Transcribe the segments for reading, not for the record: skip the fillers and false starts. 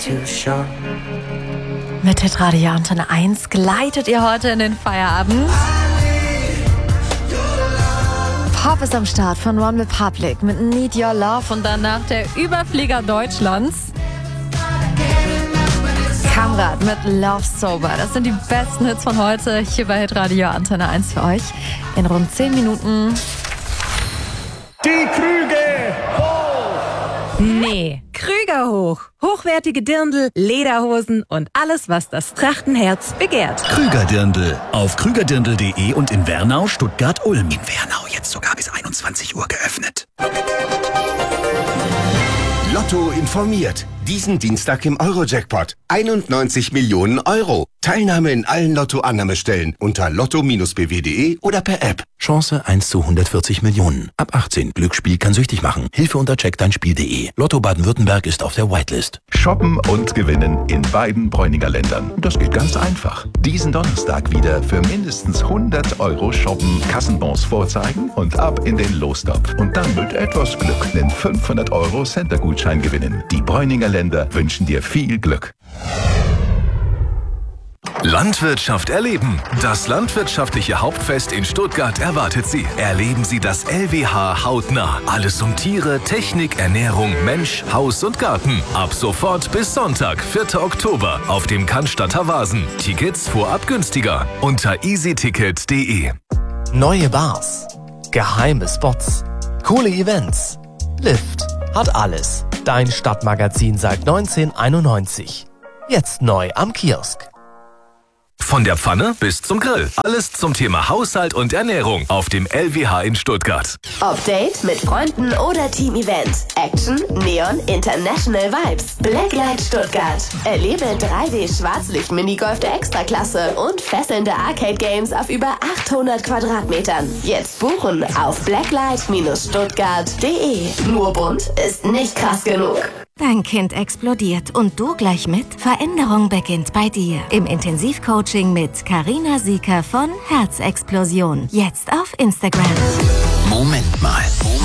Mit Hitradio Antenne 1 gleitet ihr heute in den Feierabend. Pop ist am Start von One Republic mit Need Your Love und danach der Überflieger Deutschlands. Kamrat mit Love Sober. Das sind die besten Hits von heute hier bei Hitradio Antenne 1 für euch. In rund 10 Minuten. Die Krüge hoch! Nee, Krüger hoch. Hochwertige Dirndl, Lederhosen und alles, was das Trachtenherz begehrt. Krüger-Dirndl auf krügerdirndl.de und in Wernau, Stuttgart, Ulm. In Wernau jetzt sogar bis 21 Uhr geöffnet. Lotto informiert. Diesen Dienstag im Euro-Jackpot. 91 Millionen Euro. Teilnahme in allen Lotto-Annahmestellen unter lotto-bw.de oder per App. Chance 1 zu 140 Millionen. Ab 18. Glücksspiel kann süchtig machen. Hilfe unter checkdeinspiel.de. Lotto Baden-Württemberg ist auf der Whitelist. Shoppen und gewinnen in beiden Bräuninger Ländern. Das geht ganz einfach. Diesen Donnerstag wieder für mindestens 100 Euro shoppen, Kassenbons vorzeigen und ab in den Lostopf. Und dann mit etwas Glück einen 500 Euro Center-Gutschein gewinnen. Die Bräuninger Länder wünschen dir viel Glück. Landwirtschaft erleben. Das landwirtschaftliche Hauptfest in Stuttgart erwartet Sie. Erleben Sie das LWH hautnah. Alles um Tiere, Technik, Ernährung, Mensch, Haus und Garten. Ab sofort bis Sonntag, 4. Oktober auf dem Cannstatter Vasen. Tickets vorab günstiger unter easyticket.de. Neue Bars, geheime Spots, coole Events. Lift hat alles. Dein Stadtmagazin seit 1991. Jetzt neu am Kiosk. Von der Pfanne bis zum Grill. Alles zum Thema Haushalt und Ernährung auf dem LWH in Stuttgart. Update mit Freunden oder Team-Event. Action, Neon, International Vibes. Blacklight Stuttgart. Erlebe 3D-Schwarzlicht-Minigolf der Extraklasse und fesselnde Arcade-Games auf über 800 Quadratmetern. Jetzt buchen auf blacklight-stuttgart.de. Nur bunt ist nicht krass genug. Dein Kind explodiert und du gleich mit? Veränderung beginnt bei dir. Im Intensivcoaching mit Carina Sieker von Herzexplosion. Jetzt auf Instagram. Moment mal.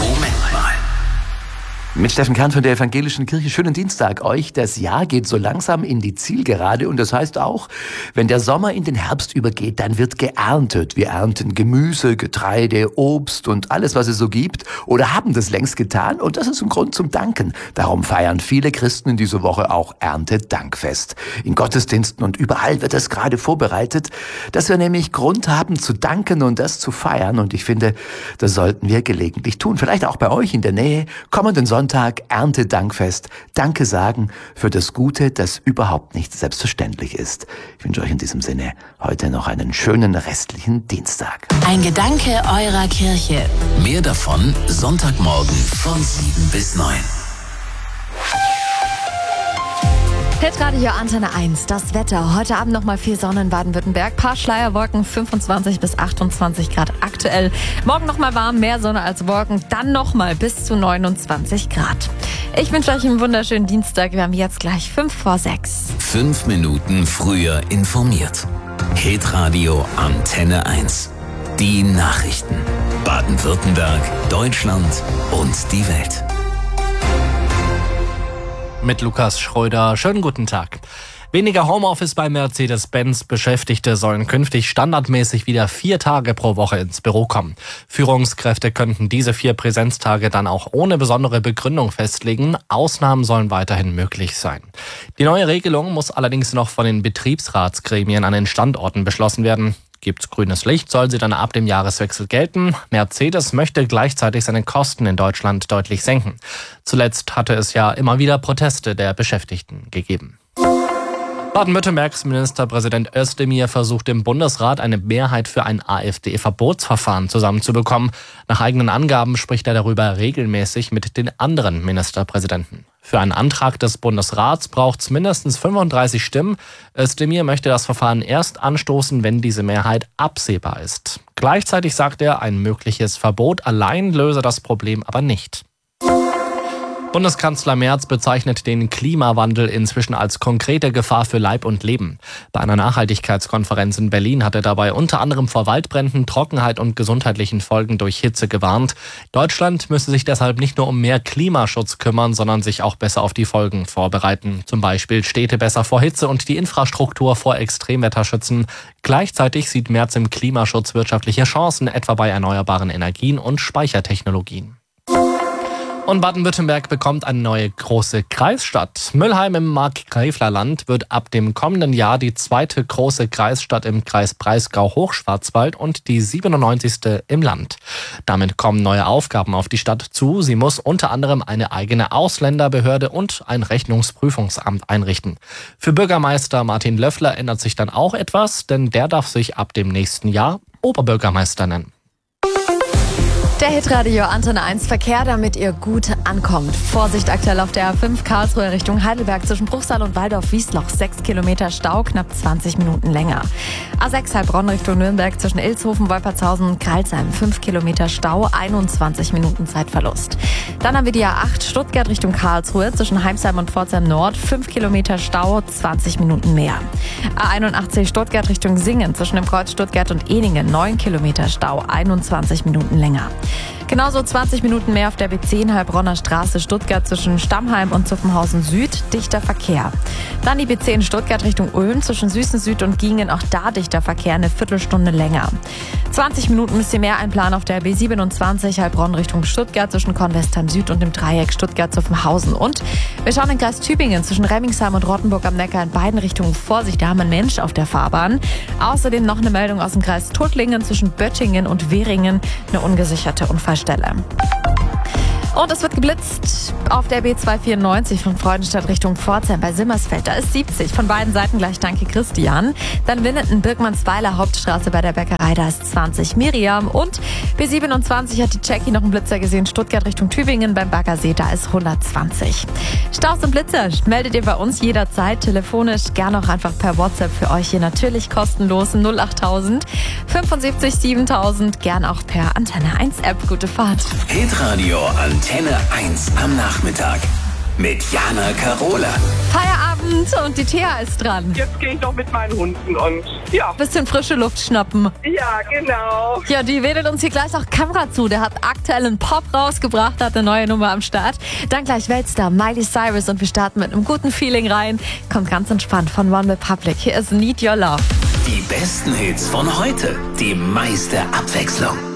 Mit Steffen Kern von der Evangelischen Kirche. Schönen Dienstag euch. Das Jahr geht so langsam in die Zielgerade und das heißt auch, wenn der Sommer in den Herbst übergeht, dann wird geerntet. Wir ernten Gemüse, Getreide, Obst und alles, was es so gibt oder haben das längst getan und das ist ein Grund zum Danken. Darum feiern viele Christen in dieser Woche auch Erntedankfest. In Gottesdiensten und überall wird das gerade vorbereitet, dass wir nämlich Grund haben zu danken und das zu feiern und ich finde, das sollten wir gelegentlich tun. Vielleicht auch bei euch in der Nähe. Kommenden Sonntag Erntedankfest. Danke sagen für das Gute, das überhaupt nicht selbstverständlich ist. Ich wünsche euch in diesem Sinne heute noch einen schönen restlichen Dienstag. Ein Gedanke eurer Kirche. Mehr davon Sonntagmorgen von 7 bis 9. Hitradio Antenne 1, das Wetter. Heute Abend nochmal viel Sonne in Baden-Württemberg. Paar Schleierwolken, 25 bis 28 Grad aktuell. Morgen nochmal warm, mehr Sonne als Wolken. Dann nochmal bis zu 29 Grad. Ich wünsche euch einen wunderschönen Dienstag. Wir haben jetzt gleich 5:06. 5 Minuten früher informiert. Hitradio Antenne 1. Die Nachrichten. Baden-Württemberg, Deutschland und die Welt. Mit Lukas Schröder. Schönen guten Tag. Weniger Homeoffice bei Mercedes-Benz. Beschäftigte sollen künftig standardmäßig wieder 4 Tage pro Woche ins Büro kommen. Führungskräfte könnten diese 4 Präsenztage dann auch ohne besondere Begründung festlegen. Ausnahmen sollen weiterhin möglich sein. Die neue Regelung muss allerdings noch von den Betriebsratsgremien an den Standorten beschlossen werden. Gibt's grünes Licht, soll sie dann ab dem Jahreswechsel gelten. Mercedes möchte gleichzeitig seine Kosten in Deutschland deutlich senken. Zuletzt hatte es ja immer wieder Proteste der Beschäftigten gegeben. Baden-Württembergs Ministerpräsident Özdemir versucht im Bundesrat eine Mehrheit für ein AfD-Verbotsverfahren zusammenzubekommen. Nach eigenen Angaben spricht er darüber regelmäßig mit den anderen Ministerpräsidenten. Für einen Antrag des Bundesrats braucht es mindestens 35 Stimmen. Özdemir möchte das Verfahren erst anstoßen, wenn diese Mehrheit absehbar ist. Gleichzeitig sagt er, ein mögliches Verbot allein löse das Problem aber nicht. Bundeskanzler Merz bezeichnet den Klimawandel inzwischen als konkrete Gefahr für Leib und Leben. Bei einer Nachhaltigkeitskonferenz in Berlin hat er dabei unter anderem vor Waldbränden, Trockenheit und gesundheitlichen Folgen durch Hitze gewarnt. Deutschland müsse sich deshalb nicht nur um mehr Klimaschutz kümmern, sondern sich auch besser auf die Folgen vorbereiten. Zum Beispiel Städte besser vor Hitze und die Infrastruktur vor Extremwetter schützen. Gleichzeitig sieht Merz im Klimaschutz wirtschaftliche Chancen, etwa bei erneuerbaren Energien und Speichertechnologien. Und Baden-Württemberg bekommt eine neue große Kreisstadt. Müllheim im Markgräflerland wird ab dem kommenden Jahr die zweite große Kreisstadt im Kreis Breisgau-Hochschwarzwald und die 97. im Land. Damit kommen neue Aufgaben auf die Stadt zu. Sie muss unter anderem eine eigene Ausländerbehörde und ein Rechnungsprüfungsamt einrichten. Für Bürgermeister Martin Löffler ändert sich dann auch etwas, denn der darf sich ab dem nächsten Jahr Oberbürgermeister nennen. Der Hitradio Antenne 1 Verkehr, damit ihr gut ankommt. Vorsicht aktuell auf der A5 Karlsruhe Richtung Heidelberg zwischen Bruchsal und Waldorf-Wiesloch. 6 Kilometer Stau, knapp 20 Minuten länger. A6 Heilbronn Richtung Nürnberg zwischen Ilshofen, Wolpertshausen und Kralsheim. 5 Kilometer Stau, 21 Minuten Zeitverlust. Dann haben wir die A8 Stuttgart Richtung Karlsruhe zwischen Heimsheim und Pforzheim Nord. 5 Kilometer Stau, 20 Minuten mehr. A81 Stuttgart Richtung Singen zwischen dem Kreuz Stuttgart und Ehningen. 9 Kilometer Stau, 21 Minuten länger. Genauso 20 Minuten mehr auf der B10 Heilbronner Straße Stuttgart zwischen Stammheim und Zuffenhausen Süd, dichter Verkehr. Dann die B10 Stuttgart Richtung Ulm zwischen Süßen Süd und Giengen, auch da dichter Verkehr, eine Viertelstunde länger. 20 Minuten müsst ihr mehr einplanen auf der B27 Heilbronn Richtung Stuttgart zwischen Kornwestheim Süd und dem Dreieck Stuttgart-Zuffenhausen. Und wir schauen in Kreis Tübingen zwischen Remmingsheim und Rottenburg am Neckar in beiden Richtungen. Vorsicht, da haben wir einen Mensch auf der Fahrbahn. Außerdem noch eine Meldung aus dem Kreis Tuttlingen zwischen Böttingen und Währingen, eine ungesicherte Unfallstelle. Und es wird geblitzt auf der B294 von Freudenstadt Richtung Pforzheim bei Simmersfeld. Da ist 70, von beiden Seiten gleich danke Christian. Dann Winnenden, Birkmannsweiler Hauptstraße bei der Bäckerei, da ist 20 Miriam. Und B27 hat die Jackie noch einen Blitzer gesehen, Stuttgart Richtung Tübingen beim Baggersee, da ist 120. Staus und Blitzer meldet ihr bei uns jederzeit, telefonisch, gerne auch einfach per WhatsApp für euch hier natürlich kostenlos 08000 75 7000, gern auch per Antenne 1 App. Gute Fahrt. Hitradio Antenne 1 am Nachmittag mit Jana Karola. Feierabend und die Thea ist dran. Jetzt gehe ich noch mit meinen Hunden und ja. Bisschen frische Luft schnappen. Ja, genau. Ja, die wedelt uns hier gleich auch Kamera zu. Der hat aktuell einen Pop rausgebracht, hat eine neue Nummer am Start. Dann gleich Weltstar Miley Cyrus und wir starten mit einem guten Feeling rein. Kommt ganz entspannt von One Republic. Hier ist Need Your Love. Die besten Hits von heute. Die meiste Abwechslung.